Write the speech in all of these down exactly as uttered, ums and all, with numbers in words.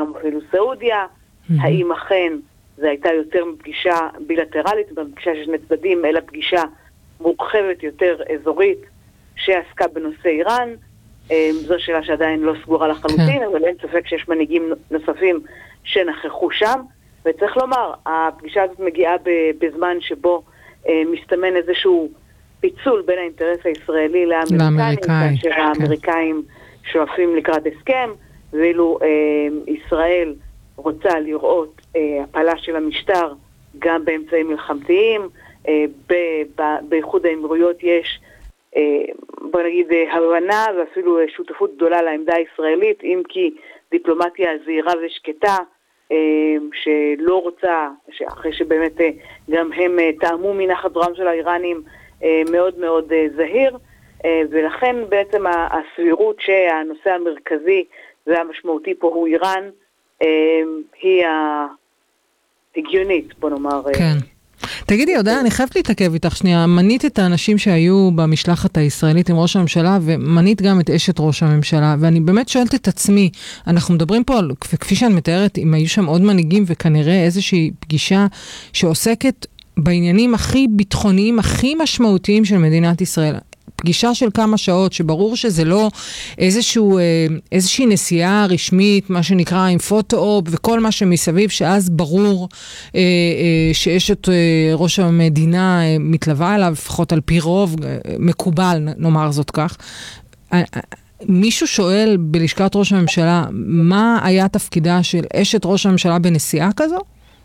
אפילו סעודיה, mm-hmm. האם אכן זה הייתה יותר מפגישה בילטרלית, בפגישה של שני צדדים, אלא פגישה מורחבת יותר אזורית, שעסקה בנושא איראן. זו שאלה שעדיין לא סגורה לחלוטין, אבל אין ספק שיש מנהיגים נוספים שנכחו שם, וצריך לומר, הפגישה הזאת מגיעה בזמן שבו מסתמן איזשהו פיצול בין האינטרס הישראלי לאמריקאים, כאשר האמריקאים שואפים לקראת הסכם, ואילו ישראל רוצה לראות הפעלה של המשטר גם באמצעים מלחמתיים. באיחוד האמירויות יש, בוא נגיד, הבנה ואפילו שותפות גדולה לעמדה הישראלית, אם כי דיפלומטיה זהירה ושקטה, שלא רוצה, אחרי שבאמת גם הם טעמו מנחת זרועם של האיראנים, מאוד מאוד זהיר, ולכן בעצם הסבירות שהנושא המרכזי והמשמעותי פה הוא איראן, היא ההגיונית, בוא נאמר. כן. תגידי, יודע, אני חייבת להתעכב איתך שנייה. מנית את האנשים שהיו במשלחת הישראלית עם ראש הממשלה, ומנית גם את אשת ראש הממשלה, ואני באמת שואלת את עצמי, אנחנו מדברים פה, כפי שאני מתארת, אם היו שם עוד מנהיגים, וכנראה איזושהי פגישה שעוסקת בעניינים הכי ביטחוניים, הכי משמעותיים של מדינת ישראל. פגישה של כמה שעות, שברור שזה לא איזשהו, איזושהי נסיעה רשמית, מה שנקרא עם פוטו-אופ וכל מה שמסביב, שאז ברור שיש את ראש המדינה מתלווה אליו, לפחות על פי רוב, מקובל, נאמר זאת כך. מישהו שואל בלשכת ראש הממשלה, מה היה תפקידה של אשת ראש הממשלה בנסיעה כזו?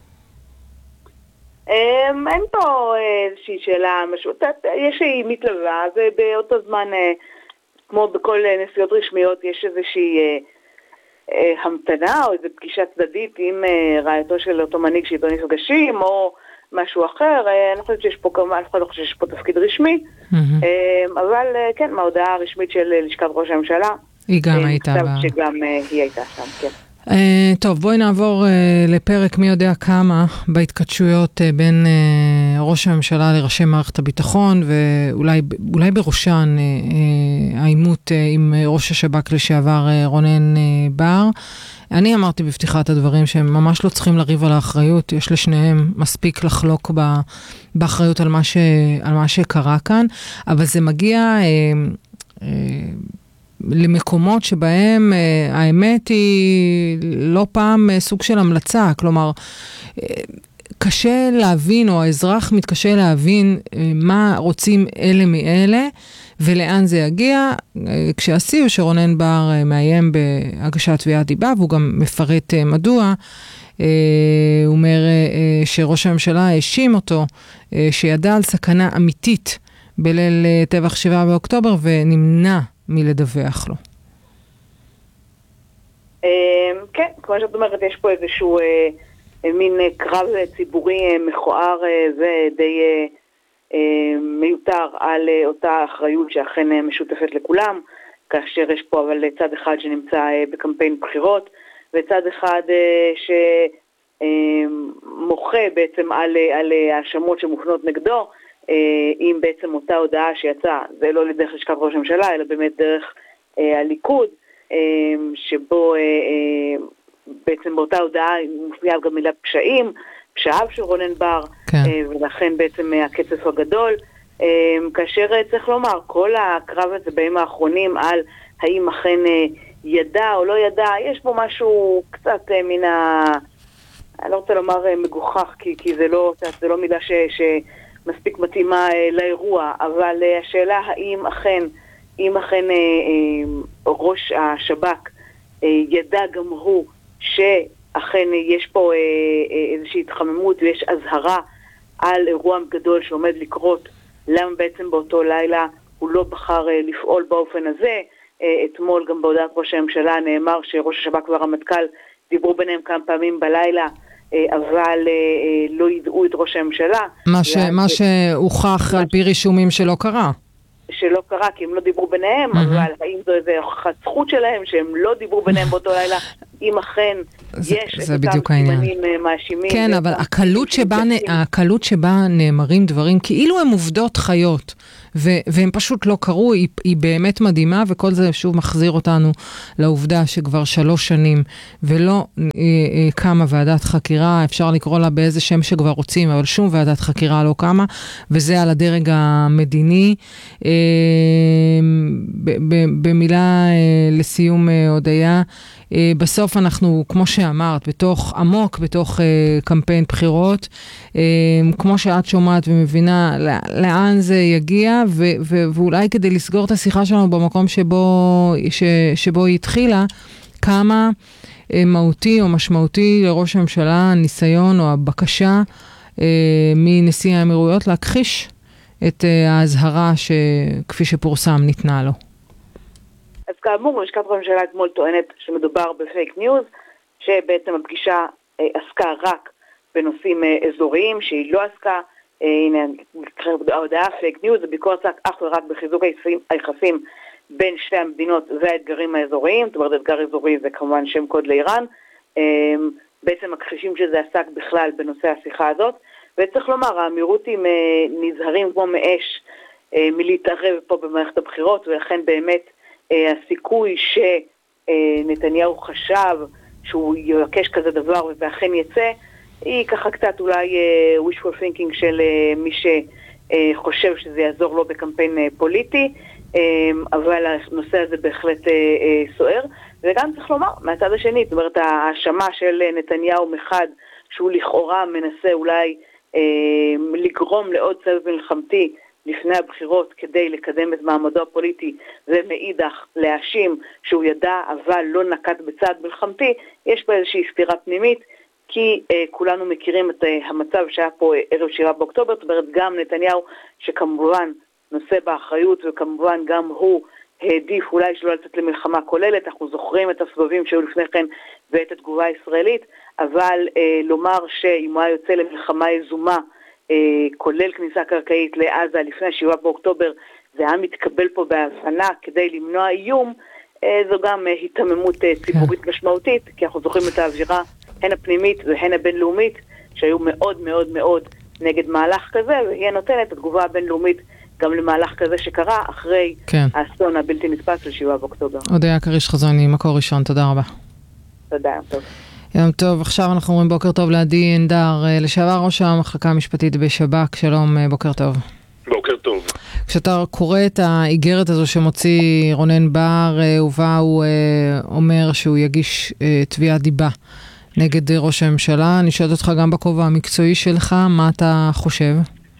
אין פה איזושהי שאלה משמעותית, יש שהיא מתלווה, ובאותו זמן, כמו בכל נסיעות רשמיות, יש איזושהי המתנה או איזו פגישה צדדית עם רעייתו של אותו מנהיג שאיתו נפגשים, או משהו אחר. אני חושבת שיש פה כמה, אני חושבת שיש פה תפקיד רשמי, אבל כן, מההודעה הרשמית של לשכת ראש הממשלה, היא גם הייתה בה. שגם היא הייתה שם, כן. Uh, טוב, בואי נעבור uh, לפרק מי יודע כמה בהתכתשויות uh, בין uh, ראש הממשלה לראשי מערכת הביטחון, ואולי אולי בראשן uh, uh, העימות uh, עם uh, ראש השב"כ לשעבר uh, רונן uh, בר. אני אמרתי בפתיחת הדברים שהם ממש לא צריכים לריב על האחריות, יש לשניהם מספיק לחלוק ב, באחריות על מה, ש, על מה שקרה כאן, אבל זה מגיע... Uh, uh, למקומות שבהם אה, האמת היא לא פעם אה, סוג של המלצה, כלומר, אה, קשה להבין, או האזרח מתקשה להבין אה, מה רוצים אלה מאלה, ולאן זה יגיע, אה, כשהסיעו שרונן בר אה, מאיים בהגשת תביעת דיבה, והוא גם מפרט אה, מדוע, אה, הוא אומר אה, שראש הממשלה האשים אותו, אה, שידע על סכנה אמיתית בליל אה, טבח שבעה באוקטובר, ונמנע מלדווח לו. כן, כמו שאת אומרת, יש פה איזשהו מין קרב ציבורי מכוער ודי מיותר על אותה אחריות שאכן משותפת לכולם, כאשר יש פה אבל צד אחד שנמצא בקמפיין בחירות, וצד אחד שמוחה בעצם על, על האשמות שמופנות נגדו, עם בעצם אותה הודעה שיצאה, זה לא לדרך לשכת ראש הממשלה, אלא באמת דרך אה, הליכוד, אה, שבו אה, אה, בעצם באותה הודעה מופיעה גם מילה פשעים, פשעיו של רונן בר, כן. אה, ולכן בעצם הקצף הגדול, אה, כאשר אה, צריך לומר, כל הקרב הזה בימים האחרונים על האם אכן אה, ידע או לא ידע, יש בו משהו קצת אה, מן ה... אני לא רוצה לומר אה, מגוחך, כי, כי זה, לא, זה לא מילה ש... ש מספיק מתאימה לאירוע, אבל השאלה האם אכן, אם אכן ראש השב"כ ידע גם הוא שאכן יש פה איזושהי התחממות ויש הזהרה על אירוע גדול שעומד לקרות, למה בעצם באותו לילה הוא לא בחר לפעול באופן הזה. אתמול גם בהודעת ראש הממשלה נאמר שראש השב"כ והרמטכ"ל דיברו ביניהם כמה פעמים בלילה, אבל לא ידעו את ראש הממשלה. מה, ש, מה שהוכח על פי רישומים שלא קרה. שלא קרה, כי הם לא דיברו ביניהם, mm-hmm. אבל האם זו איזו הוכחת זכות שלהם, שהם לא דיברו ביניהם באותו לילה, אם אכן זה, יש זה את אותם סימנים מאשימים. כן, אבל הקלות שבה, הקלות שבה נאמרים דברים, כאילו הם עובדות חיות, ו- והם פשוט לא קרו, היא, היא באמת מדהימה, וכל זה שוב מחזיר אותנו לעובדה שכבר שלוש שנים, ולא אה, אה, קמה ועדת חקירה, אפשר לקרוא לה באיזה שם שכבר רוצים, אבל שום ועדת חקירה לא קמה, וזה על הדרג המדיני. אה, ב- ב- במילה אה, לסיום אה, הודיה, אה, בסוף אנחנו, כמו שאמרת, בתוך עמוק, בתוך אה, קמפיין בחירות, אה, כמו שאת שומעת ומבינה לאן זה יגיע, ו- ו- ואולי כדי לסגור את השיחה שלנו במקום שבו, ש- שבו היא התחילה, כמה אה, מהותי או משמעותי לראש הממשלה, הניסיון או הבקשה אה, מנשיא האמירויות להכחיש את אה, ההזהרה שכפי שפורסם ניתנה לו. אז כאמור, לשכת ראש הממשלה אתמול טוענת שמדובר בפייק ניוז, שבעצם הפגישה אה, עסקה רק בנושאים אה, אזוריים, שהיא לא עסקה, אה, הנה, ההודעה פייק ניוז, זה ביקורת אך ורק בחיזוק היחסים בין שתי המדינות והאתגרים האזוריים, זאת אומרת, אתגר אזורי זה כמובן שם קוד לאיראן, אה, בעצם מכחישים שזה עסק בכלל בנושא השיחה הזאת, וצריך לומר, האמירותים אה, נזהרים כמו מאש אה, מלהתערב פה במערכת הבחירות, ולכן באמת הסיכוי שנתניהו חשב שהוא יבקש כזה דבר ואכן יצא, היא ככה קצת אולי wishful thinking של מי שחושב שזה יעזור לו בקמפיין פוליטי, אבל הנושא הזה בהחלט סוער. וגם צריך לומר, מהצד השני, זאת אומרת, ההאשמה של נתניהו מחד, שהוא לכאורה מנסה אולי לגרום לעוד סבב מלחמתי לפני הבחירות כדי לקדם את מעמדו הפוליטי, ומאידך להאשים שהוא ידע אבל לא נקט בצעד מלחמתי, יש פה איזושהי סתירה פנימית, כי אה, כולנו מכירים את אה, המצב שהיה פה אה, ערב שבעה באוקטובר, זאת אומרת גם נתניהו שכמובן נושא באחריות, וכמובן גם הוא העדיף אולי שלא לצאת למלחמה כוללת, אנחנו זוכרים את הסבבים שהיו לפני כן ואת התגובה הישראלית, אבל אה, לומר שאם הוא היה יוצא למלחמה יזומה, כולל כניסה קרקעית לעזה לפני שבעה באוקטובר, זה היה מתקבל פה בהבנה כדי למנוע איום, זו גם התממות ציבורית משמעותית, כי אנחנו זוכרים את האווירה הן הפנימית והן הבינלאומית, שהיו מאוד מאוד מאוד נגד מהלך כזה, והיא נותנת התגובה הבינלאומית גם למהלך כזה שקרה אחרי כן. האסון הבלתי נתפס של שבעה באוקטובר. הודיה כריש חזוני, מקור ראשון, תודה רבה. תודה, טוב. יום טוב, עכשיו אנחנו אומרים בוקר טוב לעדי אנדר, לשעבר ראש המחלקה המשפטית בשב"כ, שלום, בוקר טוב. בוקר טוב. כשאתה קורא את האיגרת הזו שמוציא רונן בר, ובה הוא אומר שהוא יגיש תביעת דיבה נגד ראש הממשלה, אני שואלת אותך גם בכובע המקצועי שלך, מה אתה חושב?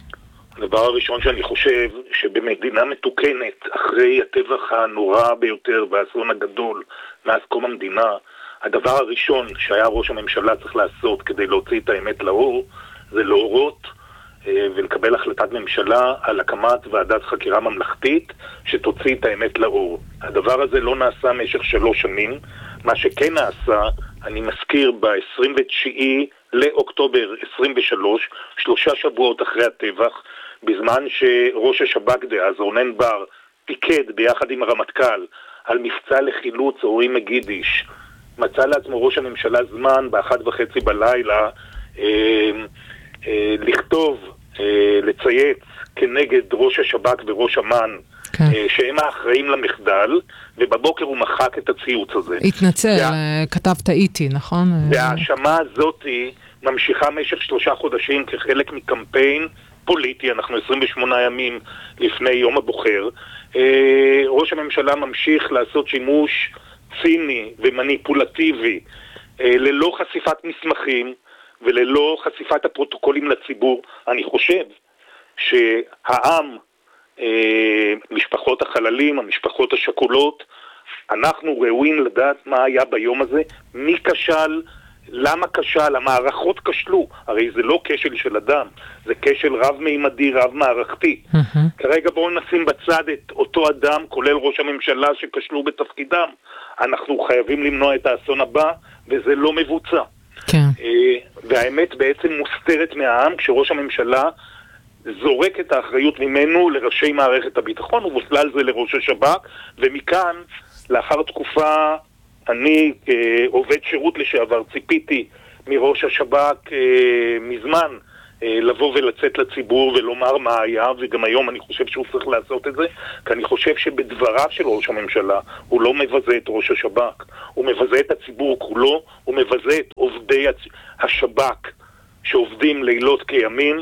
הדבר הראשון שאני חושב, שבמדינה מתוקנת, אחרי הטבח הנורא ביותר והאסון הגדול מאז קום המדינה, הדבר הראשון שהיה ראש הממשלה צריך לעשות כדי להוציא את האמת לאור, זה להורות אה, ולקבל החלטת ממשלה על הקמת ועדת חקירה ממלכתית שתוציא את האמת לאור. הדבר הזה לא נעשה במשך שלוש שנים. מה שכן נעשה, אני מזכיר, ב-עשרים ותשעה לאוקטובר עשרים ושלוש, שלושה שבועות אחרי הטבח, בזמן שראש השב"כ דאז, רונן בר, פיקד ביחד עם הרמטכ"ל על מבצע לחילוץ אורי מגידיש, מצא לעצמו ראש הממשלה זמן באחת וחצי בלילה אה, אה, לכתוב, אה, לצייץ כנגד ראש השב"כ וראש אמ"ן, כן. אה, שהם האחראים למחדל, ובבוקר הוא מחק את הציוץ הזה. התנצל, וה... כתב טעיתי, נכון? וההאשמה הזאת ממשיכה במשך שלושה חודשים כחלק מקמפיין פוליטי, אנחנו עשרים ושמונה ימים לפני יום הבוחר. אה, ראש הממשלה ממשיך לעשות שימוש ציני ומניפולטיבי, אה, ללא חשיפת מסמכים וללא חשיפת הפרוטוקולים לציבור. אני חושב שהעם, אה, משפחות החללים, המשפחות השכולות, אנחנו ראויים לדעת מה היה ביום הזה, מי כשל, למה כשל, המערכות כשלו. הרי זה לא כשל של אדם, זה כשל רב-מימדי, רב-מערכתי. Mm-hmm. כרגע בואו נשים בצד את אותו אדם, כולל ראש הממשלה שכשלו בתפקידם. אנחנו חייבים למנוע את האסון הבא, וזה לא מבוצע. כן. והאמת בעצם מוסתרת מהעם, כשראש הממשלה זורק את האחריות ממנו לראשי מערכת הביטחון, ובכלל זה לראש השב"כ, ומכאן, לאחר תקופה, אני עובד שירות לשעבר, ציפיתי מראש השב"כ מזמן לבוא ולצאת לציבור ולומר מה היה, וגם היום אני חושב שהוא צריך לעשות את זה, כי אני חושב שבדבריו של ראש הממשלה הוא לא מבזה את ראש השב"כ, הוא מבזה את הציבור כולו, הוא מבזה את עובדי השב"כ שעובדים לילות כימים,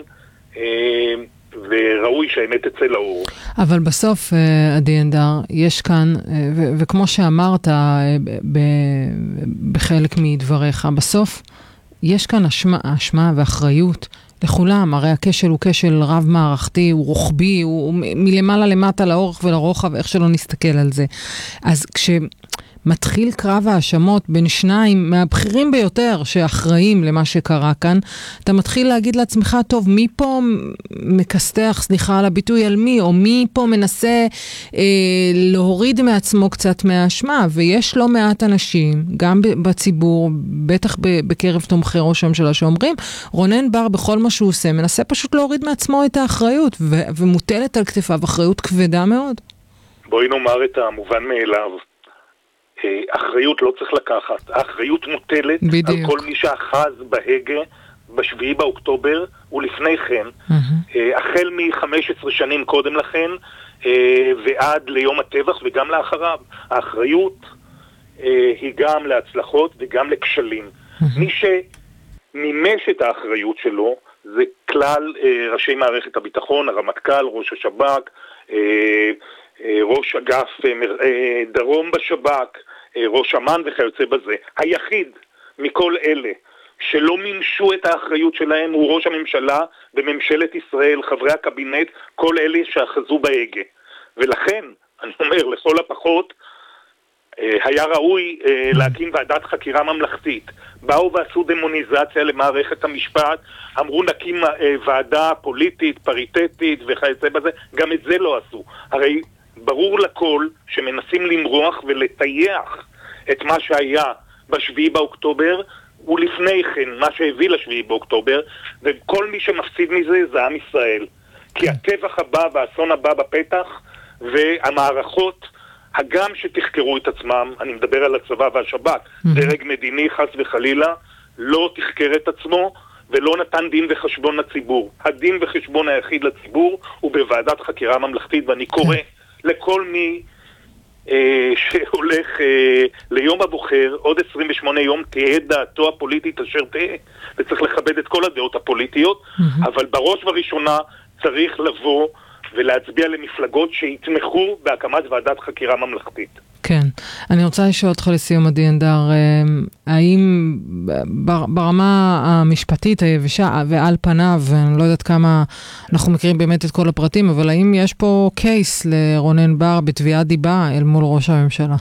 וראוי שהאמת תצא לאור. אבל בסוף, עדי אנדר, יש כאן, ו- וכמו שאמרת ב- בחלק מדבריך, בסוף יש כאן אשמה, אשמה ואחריות לכולם. הרי הכשל הוא כשל רב מערכתי, הוא רוחבי, הוא מלמעלה למטה, לאורך ולרוחב, איך שלא נסתכל על זה. אז כשמתחיל קרב האשמות בין שניים מהבכירים ביותר שאחראים למה שקרה כאן, אתה מתחיל להגיד לעצמך, טוב, מי פה מקסתח, סליחה על הביטוי, על מי, או מי פה מנסה אה, להוריד מעצמו קצת מהאשמה, ויש לא מעט אנשים, גם בציבור, בטח בקרב תומכי ראש הממשלה שאומרים, רונן בר בכל מה שהוא עושה, מנסה פשוט להוריד מעצמו את האחריות, ו- ומוטלת על כתפיו אחריות כבדה מאוד. בואי נאמר את המובן מאליו. אחריות לא צריך לקחת. האחריות מוטלת בדיוק. על כל מי שאחז בהגה בשביעי באוקטובר ולפני כן, mm-hmm. החל מ-חמש עשרה שנים קודם לכן, ועד ליום הטבח וגם לאחריו. האחריות היא גם להצלחות וגם לכשלים. Mm-hmm. מי שמימש את האחריות שלו זה כלל ראשי מערכת הביטחון, הרמטכ"ל, ראש השב"כ, ראש אגף דרום בשב"כ, ראש אמ"ן וכיוצא בזה. היחיד מכל אלה שלא מימשו את האחריות שלהם הוא ראש הממשלה וממשלת ישראל, חברי הקבינט, כל אלה שאחזו בהגה. ולכן, אני אומר, לכל הפחות, היה ראוי להקים ועדת חקירה ממלכתית. באו ועשו דמוניזציה למערכת המשפט, אמרו נקים ועדה פוליטית, פריטטית וכיוצא בזה, גם את זה לא עשו. הרי ברור לכל שמנסים למרוח ולטייח את מה שהיה בשביעי באוקטובר ולפני כן מה שהביא לשביעי באוקטובר, וכל מי שמפסיד מזה זה עם ישראל. כי הטבח הבא והאסון הבא בפתח, והמערכות הגם שתחקרו את עצמם, אני מדבר על הצבא והשב"כ, דרג מדיני חס וחלילה לא תחקר את עצמו ולא נתן דין וחשבון לציבור. הדין וחשבון היחיד לציבור הוא בוועדת חקירה ממלכתית, ואני קורא לכל מי אה, שהולך אה, ליום הבוחר, עוד עשרים ושמונה יום תהיה דעתו הפוליטית אשר תהיה, וצריך לכבד את כל הדעות הפוליטיות, mm-hmm. אבל בראש וראשונה צריך לבוא ולהצביע למפלגות שיתמכו בהקמת ועדת חקירה ממלכתית. כן. אני רוצה לשאול אותך לסיום, עדי אנדר, האם ברמה המשפטית היבשה ועל פניו, אני לא יודעת כמה אנחנו מכירים באמת את כל הפרטים, אבל האם יש פה קייס לרונן בר בתביעת דיבה אל מול ראש הממשלה?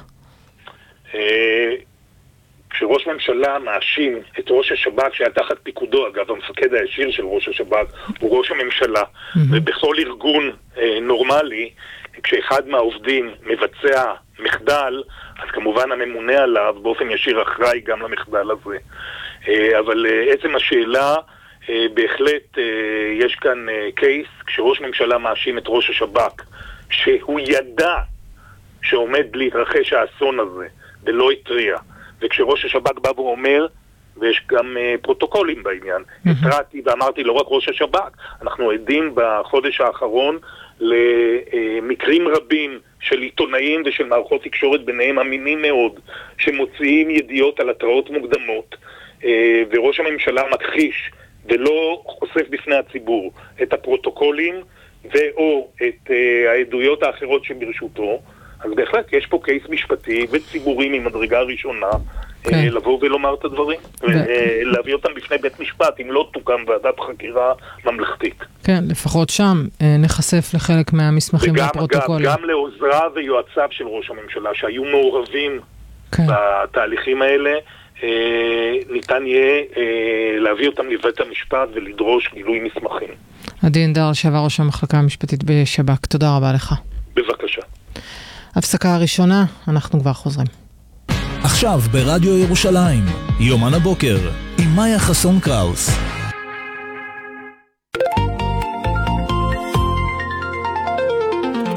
כשראש ממשלה מאשים את ראש השב"כ, שהיה תחת פיקודו, אגב, המפקד הישיר של ראש השב"כ הוא ראש הממשלה, mm-hmm. ובכל ארגון אה, נורמלי, כשאחד מהעובדים מבצע מחדל, אז כמובן הממונה עליו באופן ישיר אחראי גם למחדל הזה. אה, אבל אה, עצם השאלה, אה, בהחלט אה, יש כאן אה, קייס, כשראש ממשלה מאשים את ראש השב"כ, שהוא ידע שעומד להתרחש האסון הזה, ולא התריע. וכשראש השב"כ בא ואומר, ויש גם uh, פרוטוקולים בעניין, mm-hmm. התרעתי ואמרתי לא רק ראש השב"כ, אנחנו עדים בחודש האחרון למקרים רבים של עיתונאים ושל מערכות תקשורת ביניהם אמינים מאוד, שמוציאים ידיעות על התראות מוקדמות, uh, וראש הממשלה מכחיש ולא חושף בפני הציבור את הפרוטוקולים ואו את uh, העדויות האחרות שברשותו. אז בהחלט יש פה קייס משפטי וציבורי ממדרגה הראשונה, כן. לבוא ולומר את הדברים, ולהביא אותם בפני בית משפט, אם לא תוקם ועדת חקירה ממלכתית. כן, לפחות שם נחשף לחלק מהמסמכים והפרוטוקולים. וגם לעוזריו ויועציו של ראש הממשלה, שהיו מעורבים כן. בתהליכים האלה, ניתן יהיה להביא אותם לבית המשפט ולדרוש גילוי מסמכים. עדי אנדר, לשעבר ראש המחלקה המשפטית בשב"כ, תודה רבה לך. בבקשה. הפסקה הראשונה, אנחנו כבר חוזרים. עכשיו ברדיו ירושלים, יומן הבוקר, עם מאיה חסון קראוס.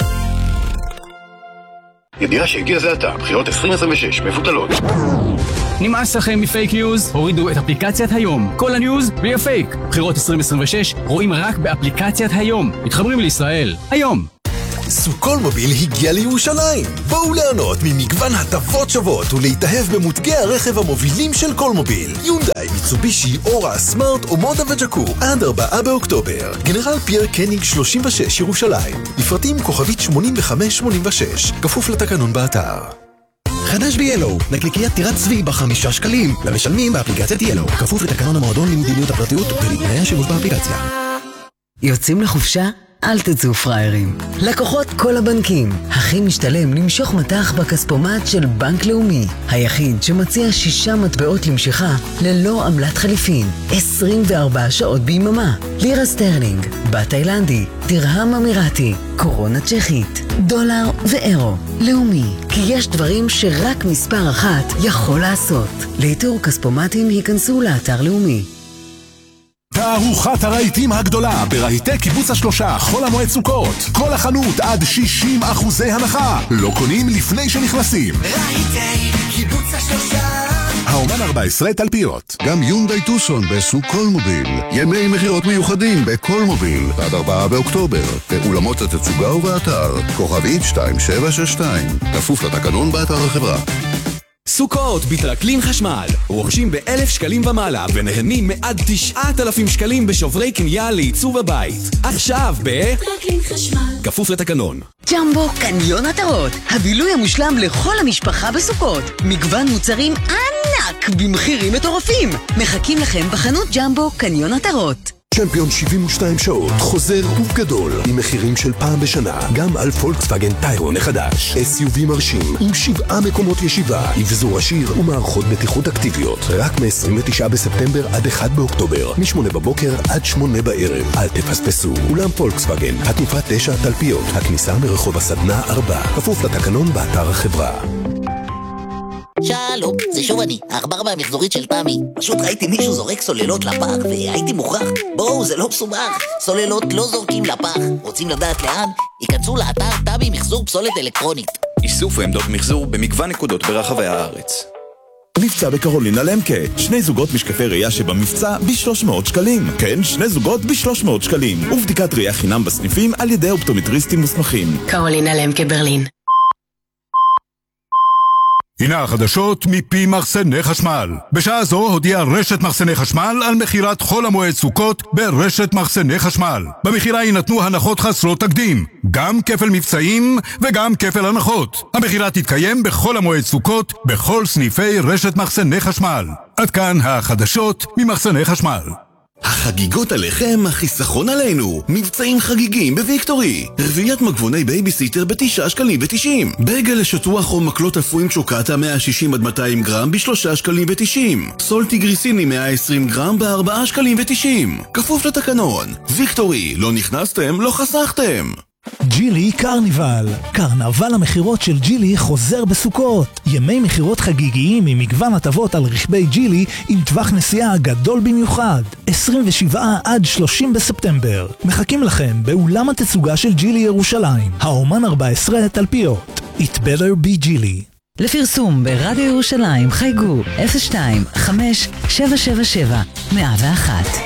ידיעה שהגיע זה עתה, בחירות עשרים עשרים ושש מבוטלות. נמאס לכם מפייק ניוז? הורידו את אפליקציית היום. כל הניוז בלי הפייק. בחירות עשרים עשרים ושש רואים רק באפליקציית היום. מתחברים לישראל. היום. סוכול מוביל הגיע לירושלים. בואו ליהנות ממגוון הטבות שוות ולהתאהב במותגי הרכב המובילים של כל מוביל. יונדאי, מיצובישי, אורה, סמארט ומודה וג'קור עד ארבעה באוקטובר. גנרל פייר קניג שלושים ושש ירושלים. לפרטים כוכבית שמונים וחמש שמונים ושש. כפוף לתקנון באתר. חדש ב-ילו, נקניקיית טירת צבי בחמישה שקלים למשלמים באפליקציית ילו. כפוף לתקנון המועדון למדיניות הפרטיות ולתנאי השימוש באפליקציה. יוצאים לחופשה? אל תצאו פריירים. לקוחות כל הבנקים. הכי משתלם למשוך מטח בכספומט של בנק לאומי. היחיד שמציע שישה מטבעות למשיכה ללא עמלת חליפין. עשרים וארבע שעות ביממה. לירה סטרלינג, בת תאילנדי, דרהם אמירתי, קורונה צ'כית, דולר ואירו. לאומי. כי יש דברים שרק מספר אחת יכול לעשות. לאיתור כספומטים היכנסו לאתר לאומי. תערוכת הרהיטים הגדולה ברהיטי קיבוץ השלושה חול המועד סוכות. כל החנות עד שישים אחוזי הנחה. לא קונים לפני שנכנסים. רהיטי קיבוץ השלושה. האומן ארבע עשרה תלפיות. גם יונדאי טוסון בסוג כל מוביל. ימי מחירות מיוחדים בכל מוביל עד ארבעה באוקטובר. באולמות התצוגה ובאתר כוכבית שתיים שבע שש שתיים. כפוף לתקנון באתר החברה. סוכות ביטרקלין חשמל, רוכשים באלף שקלים ומעלה ונהנים מעד תשעת אלפים שקלים בשוברי קנייה לעיצוב הבית. עכשיו ב... ביטרקלין חשמל. כפוף לתקנון. ג'מבו קניון עטרות, הבילוי המושלם לכל המשפחה בסוכות. מגוון מוצרים ענק במחירים מטורפים. מחכים לכם בחנות ג'מבו קניון עטרות. צ'מפיון שבעים ושתיים שעות, חוזר ובגדול, עם מחירים של פעם בשנה, גם על פולקסווגן טיירון החדש. אס יו וי מרשים, עם שבעה מקומות ישיבה, אבזור עשיר ומערכות בטיחות אקטיביות. רק מ-עשרים ותשעה בספטמבר עד אחד באוקטובר, משמונה בבוקר עד שמונה בערב. אל תפספסו. אולם פולקסווגן, התנופה תשע תלפיות, הכניסה מרחוב הסדנה ארבע, כפוף לתקנון באתר החברה. שלום, זה שוב אני, העכבר והמחזורית של תמי. פשוט ראיתי מישהו זורק סוללות לפח והייתי מוכרח. בואו, זה לא מסובך, סוללות לא זורקים לפח. רוצים לדעת לאן? ייכנסו לאתר תמי מחזור פסולת אלקטרונית. איסוף ועמדות מחזור במגוון נקודות ברחבי הארץ. מבצע בקרולינה למקה, שני זוגות משקפי ראייה שבמבצע ב-שלוש מאות שקלים. כן, שני זוגות ב-שלוש מאות שקלים. ובדיקת ראייה חינם בסניפים על ידי אופטומטריסטים מוסמכים. קרולינה למקה ברלין. הנה החדשות מפי מחסני חשמל. בשעה זו הודיעה רשת מחסני חשמל על מחירת חול המועד סוכות ברשת מחסני חשמל. במחירה יינתנו הנחות חסרות תקדים, גם כפל מבצעים וגם כפל הנחות. המחירה תתקיים בחול המועד סוכות בכל סניפי רשת מחסני חשמל. עד כאן החדשות ממחסני חשמל. החגיגות עליכם, החיסכון עלינו. מבצעים חגיגים בוויקטורי. רביעיית מגבוני בייביסיטר בתשעה שקלים ותשעים. בגל לשטוח או מקלות אפויים שוקטה מאה שישים עד מאתיים גרם בשלושה שקלים ותשעים. סולטי גריסיני מאה ועשרים גרם בארבעה שקלים ותשעים. כפוף לתקנון. ויקטורי, לא נכנסתם, לא חסכתם. ג'ילי קרניבל. קרנבל המחירות של ג'ילי חוזר בסוכות. ימי מחירות חגיגיים עם מגוון הטבות על רכבי ג'ילי עם טווח נסיעה גדול במיוחד. עשרים ושבעה עד שלושים בספטמבר. מחכים לכם באולם התצוגה של ג'ילי ירושלים. האומן ארבע עשרה תלפיות. It better be ג'ילי. לפרסום ברדיו ירושלים חייגו אפס שתיים חמש שבע שבע שבע מאה ואחת.